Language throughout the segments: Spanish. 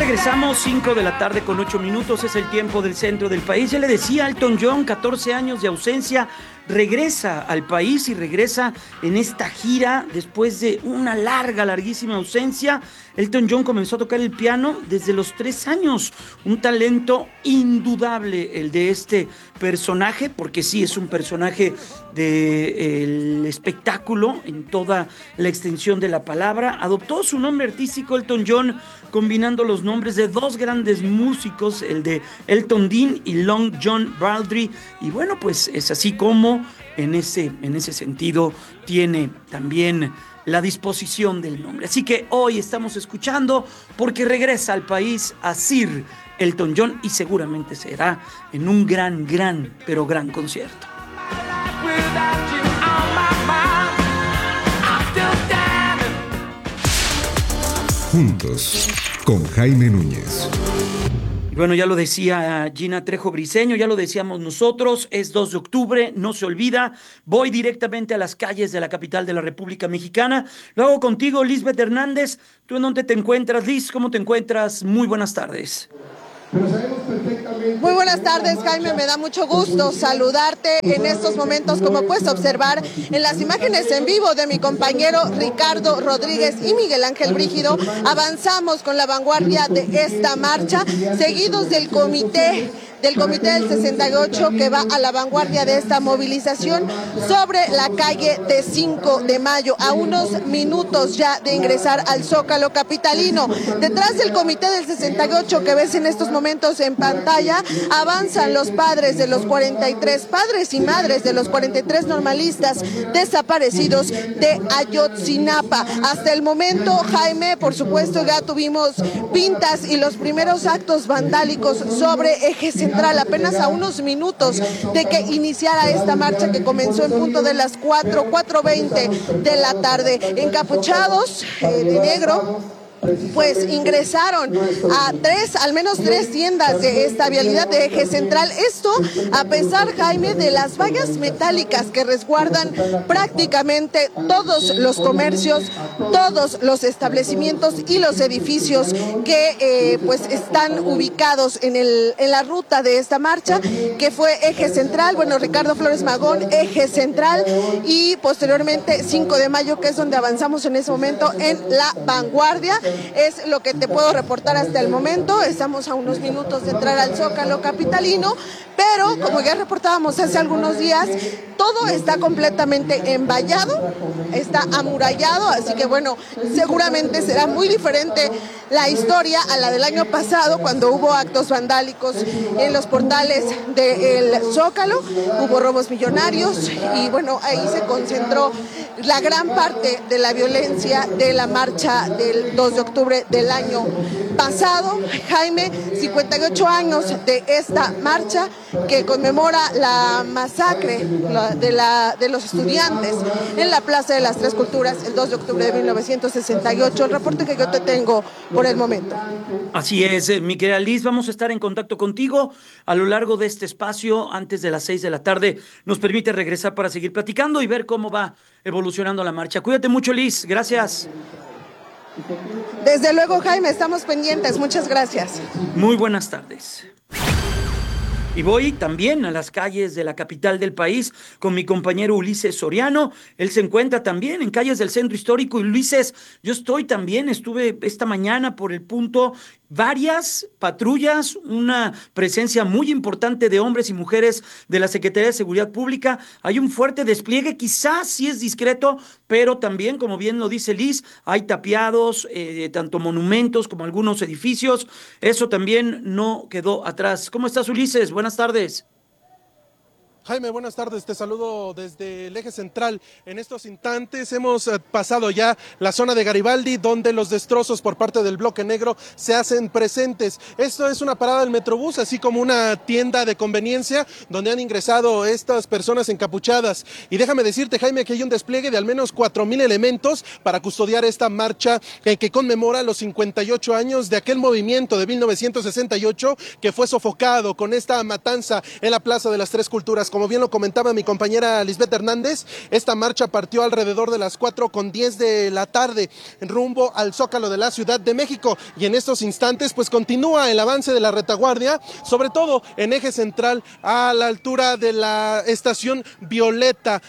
Regresamos, 5 de la tarde con 8 minutos, es el tiempo del centro del país. Ya le decía, Elton John, 14 años de ausencia, regresa al país y regresa en esta gira después de una larguísima ausencia. Elton John comenzó a tocar el piano desde los 3 años, un talento indudable el de este personaje, porque sí es un personaje del espectáculo en toda la extensión de la palabra. Adoptó su nombre artístico Elton John combinando los nombres de dos grandes músicos, el de Elton Dean y Long John Baldry, y bueno, pues es así como en ese sentido tiene también la disposición del nombre. Así que hoy estamos escuchando porque regresa al país a Sir Elton John y seguramente será en un gran concierto. Juntos, con Jaime Núñez. Bueno, ya lo decía Gina Trejo Briceño, ya lo decíamos nosotros, es 2 de octubre, no se olvida, voy directamente a las calles de la capital de la República Mexicana, lo hago contigo, Lisbeth Hernández. ¿Tú en dónde te encuentras, Liz? ¿Cómo te encuentras? Muy buenas tardes. Muy buenas tardes, Jaime, me da mucho gusto saludarte en estos momentos. Como puedes observar en las imágenes en vivo de mi compañero Ricardo Rodríguez y Miguel Ángel Brígido, avanzamos con la vanguardia de esta marcha, seguidos del comité del 68 que va a la vanguardia de esta movilización sobre la calle de 5 de mayo, a unos minutos ya de ingresar al Zócalo capitalino. Detrás del comité del 68 que ves en estos momentos en pantalla, avanzan los padres de los 43, padres y madres de los 43 normalistas desaparecidos de Ayotzinapa. Hasta el momento, Jaime, por supuesto, ya tuvimos pintas y los primeros actos vandálicos sobre Eje Central, apenas a unos minutos de que iniciara esta marcha que comenzó en punto de las 4:20 de la tarde. Encapuchados de negro, pues ingresaron a al menos tres tiendas de esta vialidad de Eje Central. Esto a pesar, Jaime, de las vallas metálicas que resguardan prácticamente todos los comercios, todos los establecimientos y los edificios que pues están ubicados en la ruta de esta marcha, que fue Eje Central, bueno, Ricardo Flores Magón, Eje Central y posteriormente 5 de mayo, que es donde avanzamos en ese momento en la vanguardia. Es lo que te puedo reportar hasta el momento. Estamos a unos minutos de entrar al Zócalo capitalino, pero como ya reportábamos hace algunos días, todo está completamente envallado, está amurallado, así que bueno, seguramente será muy diferente la historia a la del año pasado, cuando hubo actos vandálicos en los portales del Zócalo, hubo robos millonarios y bueno, ahí se concentró la gran parte de la violencia de la marcha del 2 de octubre del año pasado. Jaime, 58 años de esta marcha que conmemora la masacre de los estudiantes en la Plaza de las Tres Culturas el 2 de octubre de 1968. El reporte que yo te tengo por el momento. Así es, mi querida Liz, vamos a estar en contacto contigo a lo largo de este espacio. Antes de las 6 de la tarde nos permite regresar para seguir platicando y ver cómo va evolucionando la marcha. Cuídate mucho, Liz, gracias. Desde luego, Jaime, estamos pendientes, muchas gracias. Muy buenas tardes. Y voy también a las calles de la capital del país con mi compañero Ulises Soriano. Él se encuentra también en calles del centro histórico. Y Ulises, yo estuve esta mañana por el punto, varias patrullas, una presencia muy importante de hombres y mujeres de la Secretaría de Seguridad Pública. Hay un fuerte despliegue, quizás sí es discreto, pero también, como bien lo dice Liz, hay tapiados, tanto monumentos como algunos edificios. Eso también no quedó atrás. ¿Cómo estás, Ulises? Buenas tardes. Jaime, buenas tardes, te saludo desde el Eje Central. En estos instantes hemos pasado ya la zona de Garibaldi, donde los destrozos por parte del Bloque Negro se hacen presentes. Esto es una parada del Metrobús, así como una tienda de conveniencia, donde han ingresado estas personas encapuchadas. Y déjame decirte, Jaime, que hay un despliegue de al menos 4,000 elementos para custodiar esta marcha que conmemora los 58 años de aquel movimiento de 1968 que fue sofocado con esta matanza en la Plaza de las Tres Culturas, como como bien lo comentaba mi compañera Lisbeth Hernández, esta marcha partió alrededor de las 4:10 de la tarde rumbo al Zócalo de la Ciudad de México, y en estos instantes pues continúa el avance de la retaguardia, sobre todo en eje central a la altura de la estación Violeta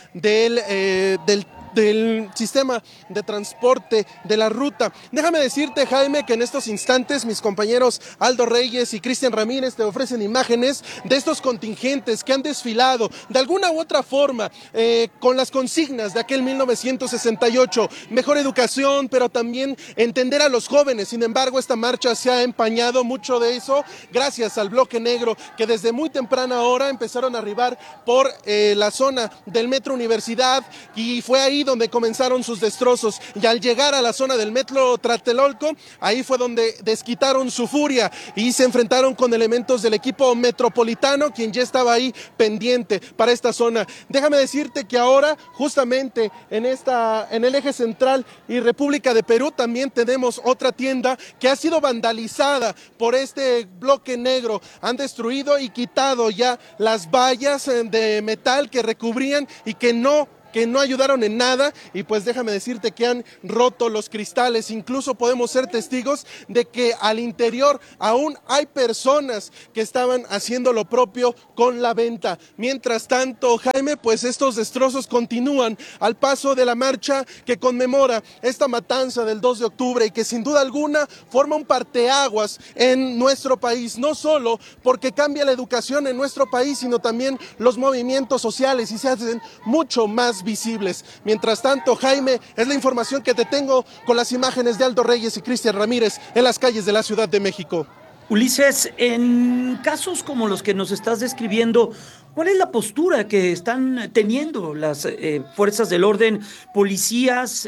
del sistema de transporte de la ruta. Déjame decirte, Jaime, que en estos instantes mis compañeros Aldo Reyes y Cristian Ramírez te ofrecen imágenes de estos contingentes que han desfilado de alguna u otra forma con las consignas de aquel 1968, mejor educación, pero también entender a los jóvenes. Sin embargo, esta marcha se ha empañado, mucho de eso gracias al bloque negro, que desde muy temprana hora empezaron a arribar por la zona del Metro Universidad, y fue ahí donde comenzaron sus destrozos, y al llegar a la zona del Metro Tlatelolco, ahí fue donde desquitaron su furia y se enfrentaron con elementos del equipo metropolitano, quien ya estaba ahí pendiente para esta zona. Déjame decirte que ahora, justamente en el eje central y República de Perú, también tenemos otra tienda que ha sido vandalizada por este bloque negro. Han destruido y quitado ya las vallas de metal que recubrían y que no ayudaron en nada, y pues déjame decirte que han roto los cristales. Incluso podemos ser testigos de que al interior aún hay personas que estaban haciendo lo propio con la venta. Mientras tanto, Jaime, pues estos destrozos continúan al paso de la marcha que conmemora esta matanza del 2 de octubre y que sin duda alguna forma un parteaguas en nuestro país, no solo porque cambia la educación en nuestro país, sino también los movimientos sociales, y se hacen mucho más visibles. Mientras tanto, Jaime, es la información que te tengo con las imágenes de Aldo Reyes y Cristian Ramírez en las calles de la Ciudad de México. Ulises, en casos como los que nos estás describiendo, ¿cuál es la postura que están teniendo las fuerzas del orden, policías,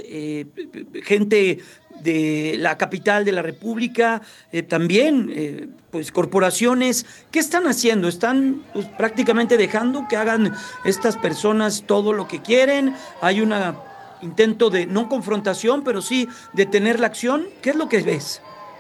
gente de la capital de la República, también pues corporaciones? ¿Qué están haciendo? ¿Están pues, prácticamente dejando que hagan estas personas todo lo que quieren? ¿Hay un intento de no confrontación, pero sí detener la acción? ¿Qué es lo que ves?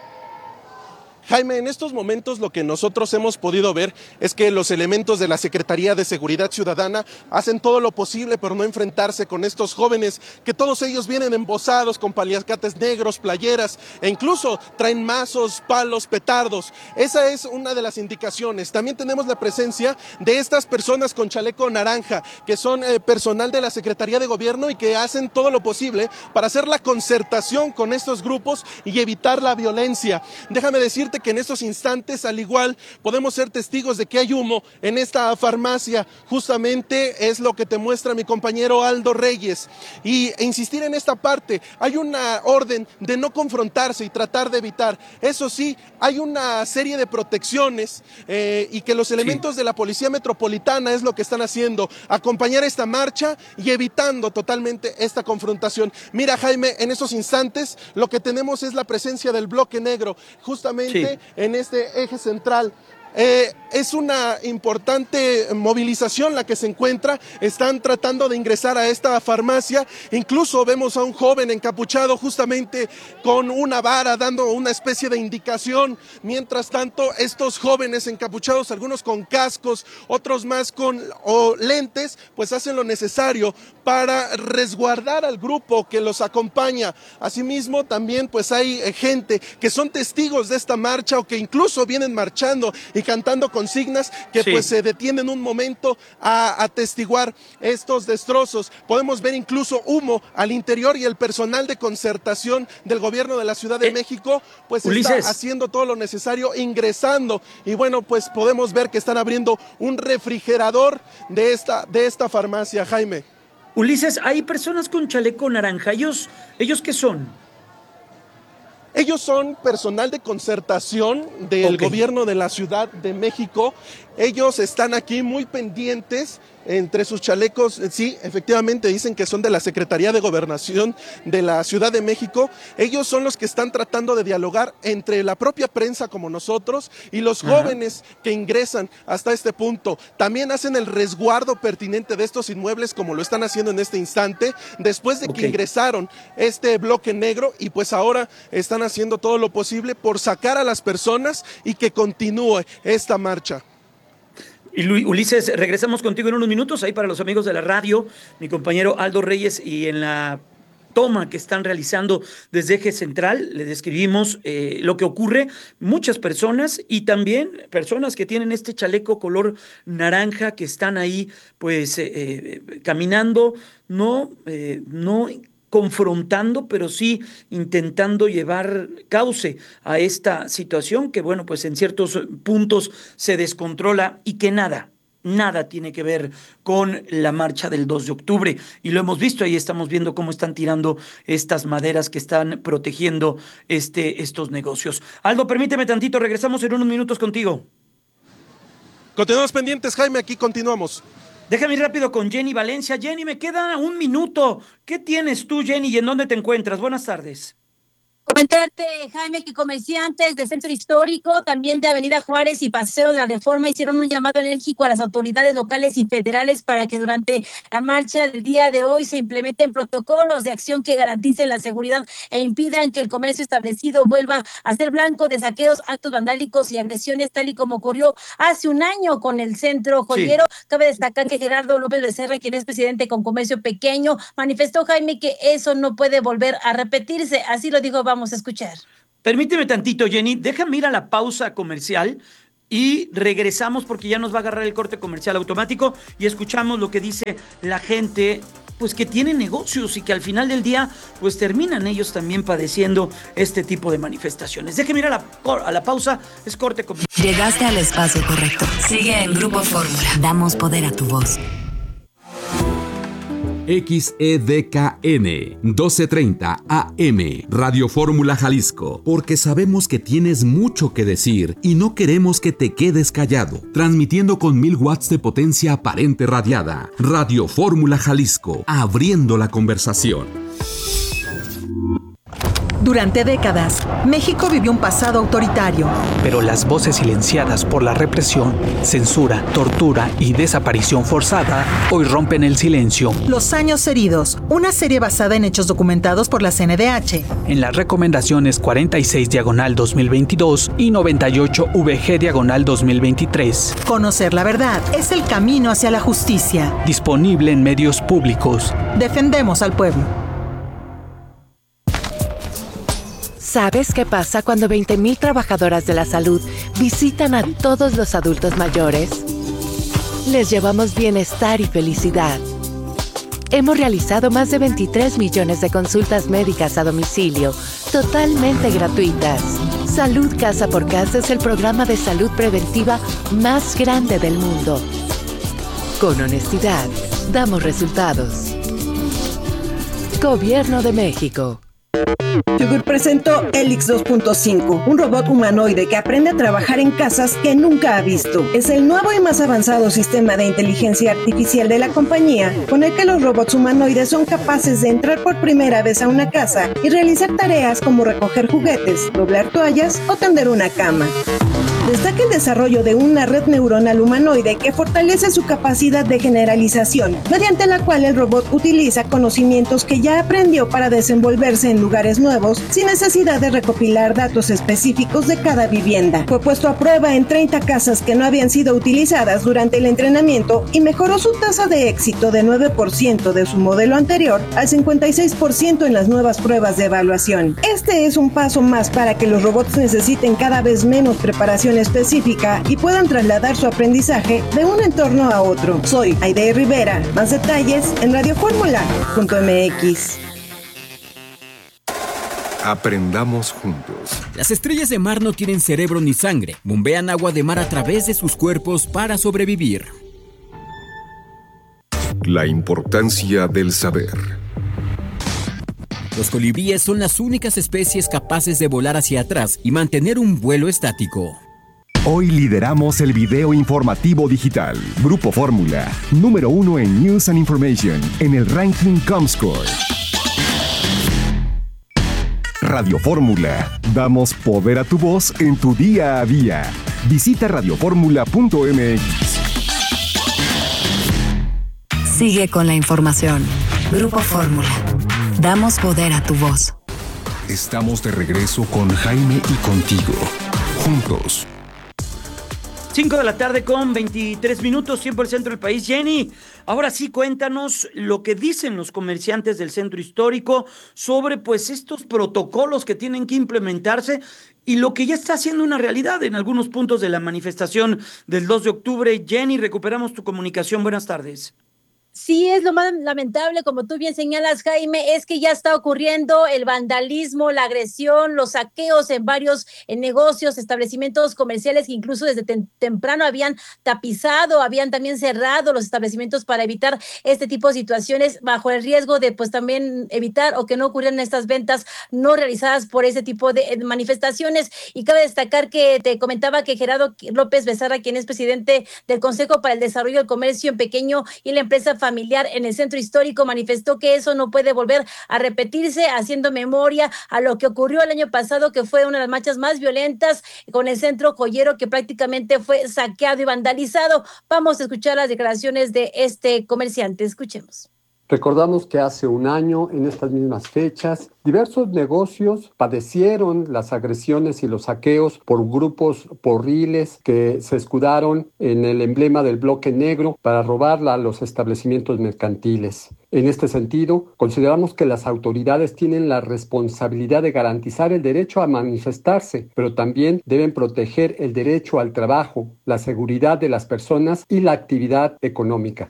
Jaime, en estos momentos lo que nosotros hemos podido ver es que los elementos de la Secretaría de Seguridad Ciudadana hacen todo lo posible por no enfrentarse con estos jóvenes, que todos ellos vienen embosados con paliacates negros, playeras, e incluso traen mazos, palos, petardos. Esa es una de las indicaciones. También tenemos la presencia de estas personas con chaleco naranja, que son personal de la Secretaría de Gobierno y que hacen todo lo posible para hacer la concertación con estos grupos y evitar la violencia. Déjame decirte que en estos instantes, al igual, podemos ser testigos de que hay humo en esta farmacia. Justamente es lo que te muestra mi compañero Aldo Reyes. Y insistir en esta parte, hay una orden de no confrontarse y tratar de evitar. Eso sí, hay una serie de protecciones y que los elementos de la Policía Metropolitana es lo que están haciendo, acompañar esta marcha y evitando totalmente esta confrontación. Mira, Jaime, en estos instantes lo que tenemos es la presencia del bloque negro, justamente en este eje central. Es una importante movilización la que se encuentra. Están tratando de ingresar a esta farmacia. Incluso vemos a un joven encapuchado justamente con una vara dando una especie de indicación. Mientras tanto, estos jóvenes encapuchados, algunos con cascos, otros más con lentes, pues hacen lo necesario para resguardar al grupo que los acompaña. Asimismo, también pues hay gente que son testigos de esta marcha o que incluso vienen marchando y cantando consignas que pues se detienen un momento a atestiguar estos destrozos. Podemos ver incluso humo al interior y el personal de concertación del gobierno de la Ciudad de México pues Ulises, está haciendo todo lo necesario, ingresando, y bueno, pues podemos ver que están abriendo un refrigerador de esta farmacia, Jaime. Ulises, hay personas con chaleco naranja. ¿Ellos qué son? Ellos son personal de concertación del gobierno de la Ciudad de México. Ellos están aquí muy pendientes. Entre sus chalecos, sí, efectivamente dicen que son de la Secretaría de Gobernación de la Ciudad de México. Ellos son los que están tratando de dialogar entre la propia prensa como nosotros y los jóvenes que ingresan hasta este punto. También hacen el resguardo pertinente de estos inmuebles, como lo están haciendo en este instante, después de que ingresaron este bloque negro, y pues ahora están haciendo todo lo posible por sacar a las personas y que continúe esta marcha. Y Ulises, regresamos contigo en unos minutos, ahí para los amigos de la radio, mi compañero Aldo Reyes, y en la toma que están realizando desde Eje Central, le describimos lo que ocurre, muchas personas y también personas que tienen este chaleco color naranja que están ahí pues caminando, no confrontando, pero sí intentando llevar cauce a esta situación que, bueno, pues en ciertos puntos se descontrola y que nada tiene que ver con la marcha del 2 de octubre. Y lo hemos visto, ahí estamos viendo cómo están tirando estas maderas que están protegiendo estos negocios. Aldo, permíteme tantito, regresamos en unos minutos contigo. Continuamos pendientes, Jaime, aquí continuamos. Déjame ir rápido con Jenny Valencia. Jenny, me queda un minuto. ¿Qué tienes tú, Jenny, y en dónde te encuentras? Buenas tardes. Comentarte, Jaime, que comerciantes del Centro Histórico, también de Avenida Juárez y Paseo de la Reforma hicieron un llamado enérgico a las autoridades locales y federales para que durante la marcha del día de hoy se implementen protocolos de acción que garanticen la seguridad e impidan que el comercio establecido vuelva a ser blanco de saqueos, actos vandálicos y agresiones, tal y como ocurrió hace un año con el Centro Joyero. Sí. Cabe destacar que Gerardo López Becerra, quien es presidente con Comercio Pequeño, manifestó, Jaime, que eso no puede volver a repetirse. Así lo dijo, vamos a escuchar. Permíteme tantito, Jenny, déjame ir a la pausa comercial y regresamos porque ya nos va a agarrar el corte comercial automático y escuchamos lo que dice la gente, pues que tiene negocios y que al final del día pues terminan ellos también padeciendo este tipo de manifestaciones. Déjeme ir a la pausa, es corte comercial. Llegaste al espacio correcto. Sigue en Grupo Fórmula. Damos poder a tu voz. XEDKN 1230 AM Radio Fórmula Jalisco, porque sabemos que tienes mucho que decir y no queremos que te quedes callado. Transmitiendo con 1000 watts de potencia aparente radiada. Radio Fórmula Jalisco, abriendo la conversación. Durante décadas, México vivió un pasado autoritario. Pero las voces silenciadas por la represión, censura, tortura y desaparición forzada hoy rompen el silencio. Los años heridos, una serie basada en hechos documentados por la CNDH. En las recomendaciones 46/2022 y 98VG/2023. Conocer la verdad es el camino hacia la justicia. Disponible en medios públicos. Defendemos al pueblo. ¿Sabes qué pasa cuando 20,000 trabajadoras de la salud visitan a todos los adultos mayores? Les llevamos bienestar y felicidad. Hemos realizado más de 23 millones de consultas médicas a domicilio, totalmente gratuitas. Salud Casa por Casa es el programa de salud preventiva más grande del mundo. Con honestidad, damos resultados. Gobierno de México. Yogur presentó Helix 2.5, un robot humanoide que aprende a trabajar en casas que nunca ha visto. Es el nuevo y más avanzado sistema de inteligencia artificial de la compañía, con el que los robots humanoides son capaces de entrar por primera vez a una casa y realizar tareas como recoger juguetes, doblar toallas o tender una cama. Destaca el desarrollo de una red neuronal humanoide que fortalece su capacidad de generalización, mediante la cual el robot utiliza conocimientos que ya aprendió para desenvolverse en lugares nuevos sin necesidad de recopilar datos específicos de cada vivienda. Fue puesto a prueba en 30 casas que no habían sido utilizadas durante el entrenamiento y mejoró su tasa de éxito de 9% de su modelo anterior al 56% en las nuevas pruebas de evaluación. Este es un paso más para que los robots necesiten cada vez menos preparación específica y puedan trasladar su aprendizaje de un entorno a otro. Soy Aide Rivera. Más detalles en radioformula.mx. Aprendamos juntos. Las estrellas de mar no tienen cerebro ni sangre. Bombean agua de mar a través de sus cuerpos para sobrevivir. La importancia del saber. Los colibríes son las únicas especies capaces de volar hacia atrás y mantener un vuelo estático. Hoy lideramos el video informativo digital. Grupo Fórmula, número 1 en News and Information, en el ranking Comscore. Radio Fórmula, damos poder a tu voz en tu día a día. Visita radioformula.mx. Sigue con la información. Grupo Fórmula, damos poder a tu voz. Estamos de regreso con Jaime y contigo. Juntos. 5 de la tarde con 23 minutos, tiempo del centro del país. Jenny, ahora sí cuéntanos lo que dicen los comerciantes del centro histórico sobre pues estos protocolos que tienen que implementarse y lo que ya está siendo una realidad en algunos puntos de la manifestación del 2 de octubre. Jenny, recuperamos tu comunicación. Buenas tardes. Sí, es lo más lamentable, como tú bien señalas, Jaime, es que ya está ocurriendo el vandalismo, la agresión, los saqueos en varios negocios, establecimientos comerciales que incluso desde temprano habían tapizado, habían también cerrado los establecimientos para evitar este tipo de situaciones, bajo el riesgo de pues también evitar o que no ocurrieran estas ventas no realizadas por ese tipo de manifestaciones. Y cabe destacar que te comentaba que Gerardo López Becerra, quien es presidente del Consejo para el Desarrollo del Comercio en Pequeño y la Empresa Familiar en el centro histórico, manifestó que eso no puede volver a repetirse, haciendo memoria a lo que ocurrió el año pasado, que fue una de las marchas más violentas con el centro joyero que prácticamente fue saqueado y vandalizado. Vamos a escuchar las declaraciones de este comerciante. Escuchemos. Recordamos que hace un año, en estas mismas fechas, diversos negocios padecieron las agresiones y los saqueos por grupos porriles que se escudaron en el emblema del bloque negro para robarla a los establecimientos mercantiles. En este sentido, consideramos que las autoridades tienen la responsabilidad de garantizar el derecho a manifestarse, pero también deben proteger el derecho al trabajo, la seguridad de las personas y la actividad económica.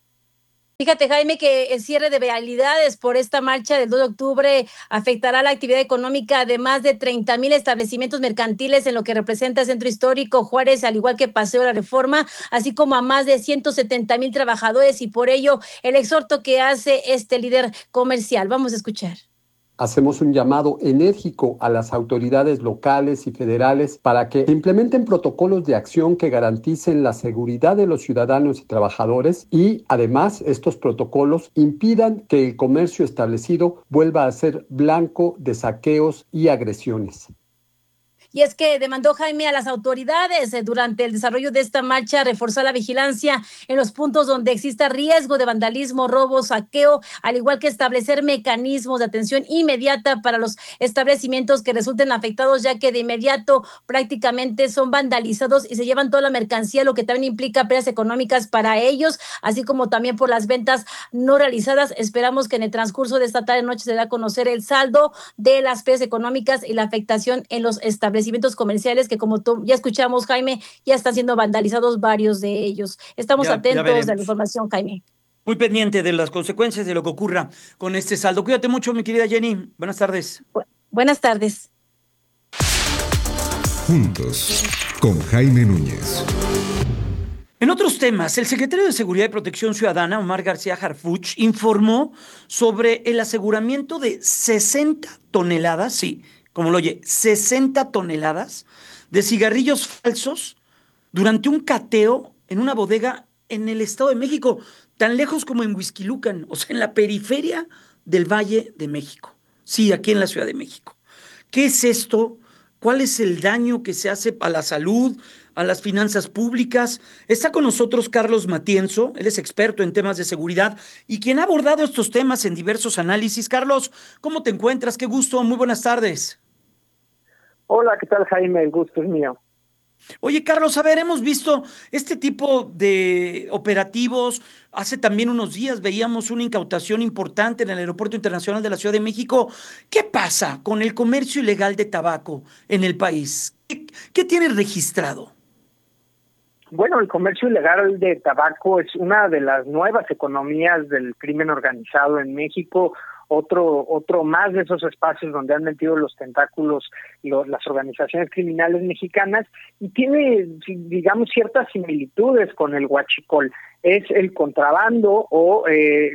Fíjate, Jaime, que el cierre de vialidades por esta marcha del 2 de octubre afectará la actividad económica de más de 30,000 establecimientos mercantiles en lo que representa el Centro Histórico Juárez, al igual que Paseo de la Reforma, así como a más de 170,000 trabajadores, y por ello el exhorto que hace este líder comercial. Vamos a escuchar. Hacemos un llamado enérgico a las autoridades locales y federales para que implementen protocolos de acción que garanticen la seguridad de los ciudadanos y trabajadores y, además, estos protocolos impidan que el comercio establecido vuelva a ser blanco de saqueos y agresiones. Y es que demandó, Jaime, a las autoridades durante el desarrollo de esta marcha reforzar la vigilancia en los puntos donde exista riesgo de vandalismo, robo, saqueo, al igual que establecer mecanismos de atención inmediata para los establecimientos que resulten afectados, ya que de inmediato prácticamente son vandalizados y se llevan toda la mercancía, lo que también implica pérdidas económicas para ellos, así como también por las ventas no realizadas. Esperamos que en el transcurso de esta tarde-noche se dé a conocer el saldo de las pérdidas económicas y la afectación en los establecimientos comerciales que, como tú ya escuchamos, Jaime, ya están siendo vandalizados varios de ellos. Estamos atentos de la información, Jaime. Muy pendiente de las consecuencias de lo que ocurra con este saldo. Cuídate mucho, mi querida Jenny. Buenas tardes. Buenas tardes. Juntos, con Jaime Núñez. En otros temas, el secretario de Seguridad y Protección Ciudadana, Omar García Harfuch, informó sobre el aseguramiento de 60 toneladas, sí, como lo oye, 60 toneladas de cigarrillos falsos durante un cateo en una bodega en el Estado de México, tan lejos como en Huixquilucan, o sea, en la periferia del Valle de México. Sí, aquí en la Ciudad de México. ¿Qué es esto? ¿Cuál es el daño que se hace a la salud, a las finanzas públicas? Está con nosotros Carlos Matienzo, él es experto en temas de seguridad y quien ha abordado estos temas en diversos análisis. Carlos, ¿cómo te encuentras? Qué gusto, muy buenas tardes. Hola, ¿qué tal, Jaime? El gusto es mío. Oye, Carlos, a ver, hemos visto este tipo de operativos. Hace también unos días veíamos una incautación importante en el Aeropuerto Internacional de la Ciudad de México. ¿Qué pasa con el comercio ilegal de tabaco en el país? ¿Qué tiene registrado? Bueno, el comercio ilegal de tabaco es una de las nuevas economías del crimen organizado en México. Otro más de esos espacios donde han metido los tentáculos las organizaciones criminales mexicanas, y tiene, digamos, ciertas similitudes con el huachicol. Es el contrabando o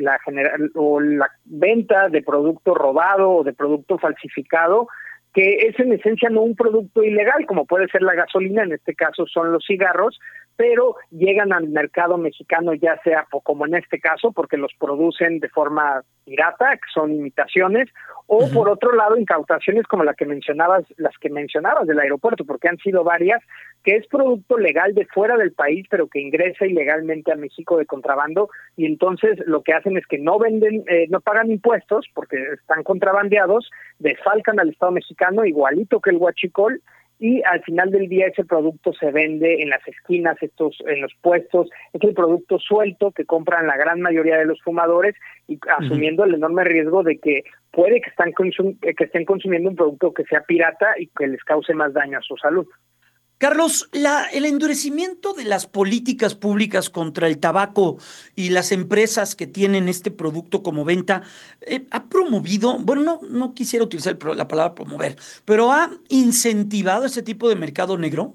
la venta de producto robado o de producto falsificado, que es en esencia no un producto ilegal, como puede ser la gasolina, en este caso son los cigarros, pero llegan al mercado mexicano, ya sea como en este caso, porque los producen de forma pirata, que son imitaciones, o por otro lado, incautaciones como las que mencionabas del aeropuerto, porque han sido varias, que es producto legal de fuera del país, pero que ingresa ilegalmente a México de contrabando, y entonces lo que hacen es que no venden, no pagan impuestos, porque están contrabandeados, desfalcan al Estado mexicano, igualito que el huachicol, y al final del día ese producto se vende en las esquinas, en los puestos, es el producto suelto que compran la gran mayoría de los fumadores y asumiendo el enorme riesgo de que puede que estén consumiendo un producto que sea pirata y que les cause más daño a su salud. Carlos, el endurecimiento de las políticas públicas contra el tabaco y las empresas que tienen este producto como venta ha promovido, bueno, no quisiera utilizar la palabra promover, pero ha incentivado ese tipo de mercado negro.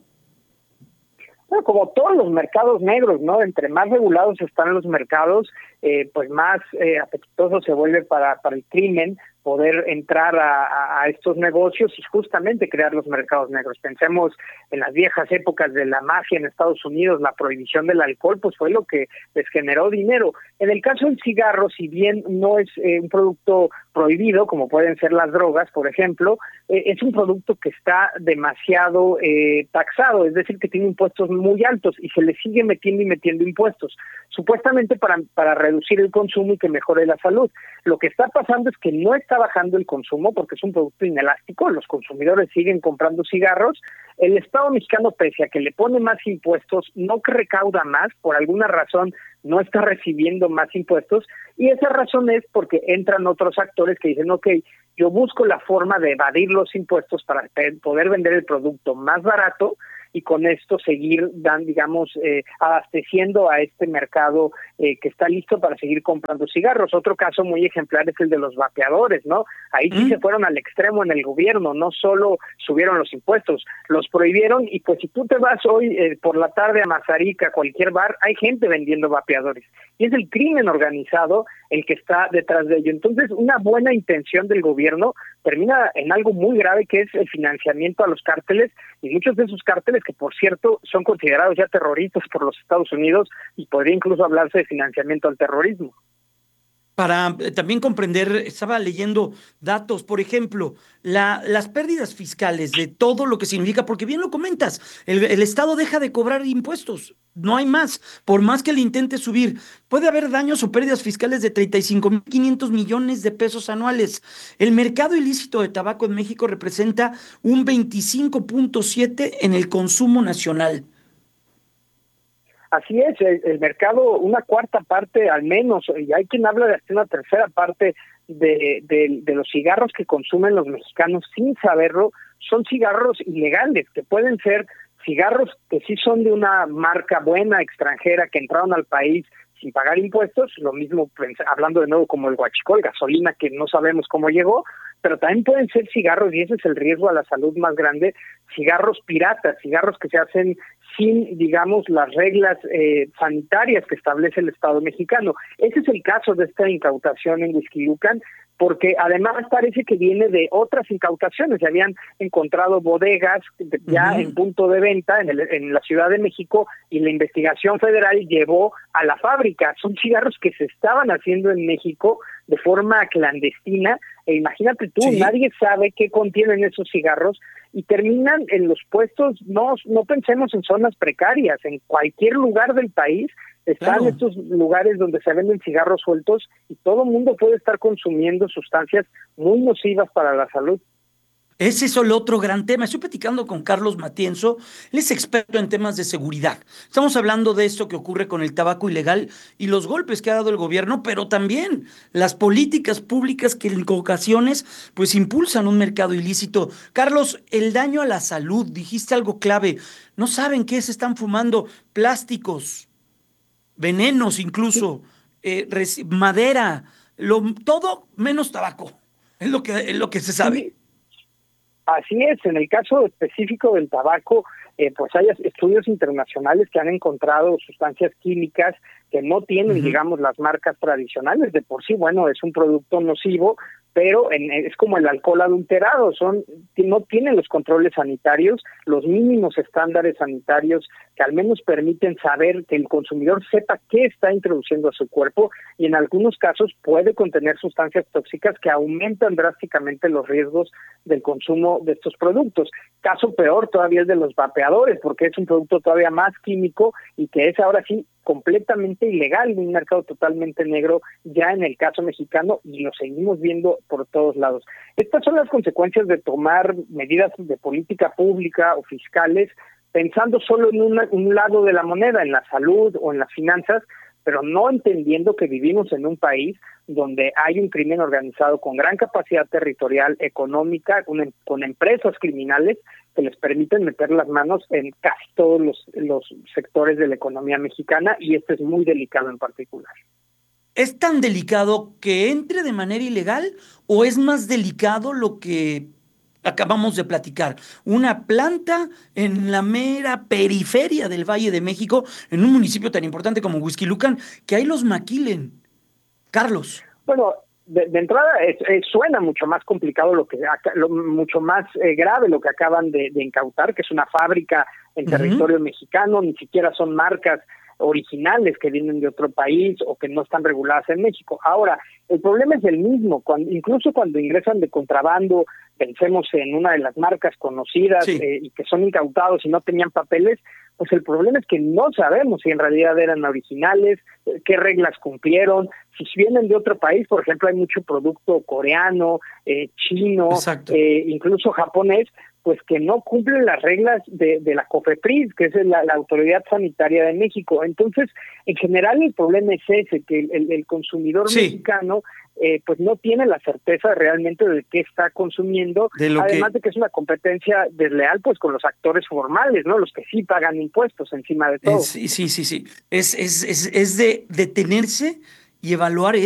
Bueno, como todos los mercados negros, ¿no? Entre más regulados están los mercados, pues más apetitoso se vuelve para el crimen poder entrar a estos negocios y justamente crear los mercados negros. Pensemos en las viejas épocas de la mafia en Estados Unidos, la prohibición del alcohol, pues fue lo que les generó dinero. En el caso del cigarro, si bien no es un producto prohibido, como pueden ser las drogas, por ejemplo, es un producto que está demasiado taxado, es decir, que tiene impuestos muy altos y se le sigue metiendo impuestos, supuestamente para reducir el consumo y que mejore la salud. Lo que está pasando es que no está bajando el consumo porque es un producto inelástico, los consumidores siguen comprando cigarros, el Estado mexicano, pese a que le pone más impuestos, no recauda más, por alguna razón no está recibiendo más impuestos, y esa razón es porque entran otros actores que dicen, ok, yo busco la forma de evadir los impuestos para poder vender el producto más barato, y con esto seguir, abasteciendo a este mercado que está listo para seguir comprando cigarros. Otro caso muy ejemplar es el de los vapeadores, ¿no? Ahí sí se fueron al extremo en el gobierno, no solo subieron los impuestos, los prohibieron, y pues si tú te vas hoy por la tarde a Mazarik, a cualquier bar, hay gente vendiendo vapeadores, y es el crimen organizado el que está detrás de ello. Entonces, una buena intención del gobierno termina en algo muy grave, que es el financiamiento a los cárteles, y muchos de esos cárteles que, por cierto, son considerados ya terroristas por los Estados Unidos, y podría incluso hablarse de financiamiento al terrorismo. Para también comprender, estaba leyendo datos, por ejemplo, las pérdidas fiscales de todo lo que significa, porque bien lo comentas, el Estado deja de cobrar impuestos, no hay más, por más que le intente subir, puede haber daños o pérdidas fiscales de 35,500 millones de pesos anuales. El mercado ilícito de tabaco en México representa un 25.7 en el consumo nacional. Así es, el mercado, una cuarta parte al menos, y hay quien habla de hasta una tercera parte de los cigarros que consumen los mexicanos sin saberlo, son cigarros ilegales, que pueden ser cigarros que sí son de una marca buena, extranjera, que entraron al país sin pagar impuestos, lo mismo hablando de nuevo como el huachicol, gasolina que no sabemos cómo llegó, pero también pueden ser cigarros, y ese es el riesgo a la salud más grande, cigarros piratas, cigarros que se hacen sin, las reglas sanitarias que establece el Estado mexicano. Ese es el caso de esta incautación en Huixquilucan, porque además parece que viene de otras incautaciones. Se habían encontrado bodegas ya en punto de venta en la Ciudad de México, y la investigación federal llevó a la fábrica. Son cigarros que se estaban haciendo en México de forma clandestina, e imagínate tú, nadie sabe qué contienen esos cigarros, y terminan en los puestos. No pensemos en zonas precarias, en cualquier lugar del país están estos lugares donde se venden cigarros sueltos, y todo el mundo puede estar consumiendo sustancias muy nocivas para la salud. Ese es el otro gran tema. Estoy platicando con Carlos Matienzo, él es experto en temas de seguridad. Estamos hablando de esto que ocurre con el tabaco ilegal y los golpes que ha dado el gobierno, pero también las políticas públicas que en ocasiones pues impulsan un mercado ilícito. Carlos, el daño a la salud, dijiste algo clave. No saben qué se están fumando: plásticos, venenos incluso, madera, todo menos tabaco. Es lo que se sabe. Sí. Así es, en el caso específico del tabaco, pues hay estudios internacionales que han encontrado sustancias químicas que no tienen, las marcas tradicionales. De por sí, es un producto nocivo, pero es como el alcohol adulterado, no tienen los controles sanitarios, los mínimos estándares sanitarios que al menos permiten saber que el consumidor sepa qué está introduciendo a su cuerpo, y en algunos casos puede contener sustancias tóxicas que aumentan drásticamente los riesgos del consumo de estos productos. Caso peor todavía es de los vapeadores, porque es un producto todavía más químico, y que es ahora sí completamente ilegal, un mercado totalmente negro ya en el caso mexicano, y lo seguimos viendo por todos lados. Estas son las consecuencias de tomar medidas de política pública o fiscales pensando solo en un lado de la moneda, en la salud o en las finanzas, pero no entendiendo que vivimos en un país donde hay un crimen organizado con gran capacidad territorial, económica, con empresas criminales que les permiten meter las manos en casi todos los sectores de la economía mexicana, y este es muy delicado en particular. ¿Es tan delicado que entre de manera ilegal o es más delicado lo que acabamos de platicar? Una planta en la mera periferia del Valle de México, en un municipio tan importante como Huixquilucan, que ahí los maquilen. Carlos. Bueno, de entrada suena mucho más complicado mucho más grave lo que acaban de incautar, que es una fábrica en territorio mexicano, ni siquiera son marcas originales que vienen de otro país o que no están reguladas en México. Ahora, el problema es el mismo, incluso cuando ingresan de contrabando, pensemos en una de las marcas conocidas y que son incautados y no tenían papeles, pues el problema es que no sabemos si en realidad eran originales, qué reglas cumplieron, si vienen de otro país. Por ejemplo, hay mucho producto coreano, chino, incluso japonés, pues que no cumplen las reglas de la COFEPRIS, que es la Autoridad Sanitaria de México. Entonces, en general el problema es ese, que el consumidor mexicano pues no tiene la certeza realmente de qué está consumiendo, además de que es una competencia desleal pues con los actores formales, ¿no? Los que sí pagan impuestos encima de todo. Sí. Es de detenerse y evaluar